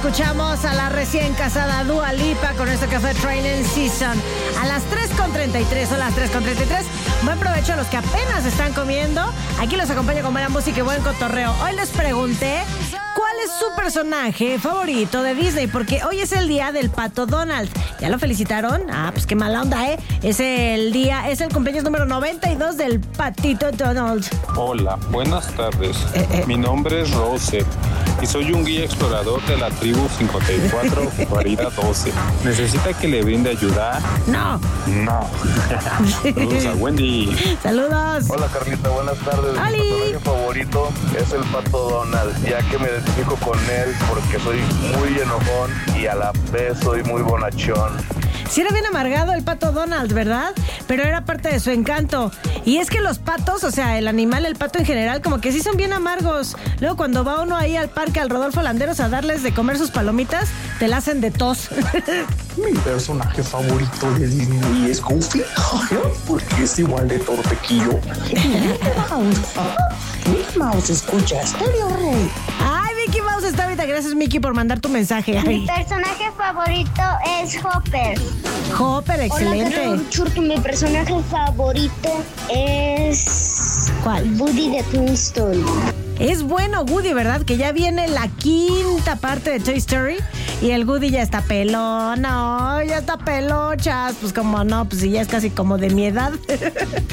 escuchamos a la recién casada Dua Lipa con esto que fue Training Season. A las 3:33 o las 3:33. Buen provecho a los que apenas están comiendo. Aquí los acompaño con buena música y buen cotorreo. Hoy les pregunté cuál es su personaje favorito de Disney, porque hoy es el día del Pato Donald. ¿Ya lo felicitaron? Ah, pues qué mala onda, ¿eh? Es el cumpleaños número 92 del Patito Donald. Hola, buenas tardes. Mi nombre es Rose y soy un guía explorador de la tribu 54, Guarida 12. ¿Necesita que le brinde ayuda? No. No. Saludos a Wendy. Saludos. Hola Carlita, buenas tardes. ¡Holi! Mi personaje favorito es el Pato Donald, ya que me identifico con él porque soy muy enojón y a la vez soy muy bonachón. Sí era bien amargado el Pato Donald, ¿verdad? Pero era parte de su encanto. Y es que los patos, o sea, el animal, el pato en general, como que sí son bien amargos. Luego cuando va uno ahí al parque, al Rodolfo Landeros, a darles de comer sus palomitas, te la hacen de tos. Mi personaje favorito de Disney es Goofy, porque es igual de torpequillo. Mickey Mouse escucha Stereo Rey. Ay, Mickey Mouse está ahorita. Gracias, Mickey, por mandar tu mensaje. Mi Ay. personaje favorito es Hopper. Hopper, excelente. Hola, Churto. Mi personaje favorito es... ¿Cuál? Woody de Toy Story. Es bueno Woody, ¿verdad? Que ya viene la quinta parte de Toy Story y el Woody ya está pelón. No, ya está pelochas. Pues como no, pues ya es casi como de mi edad.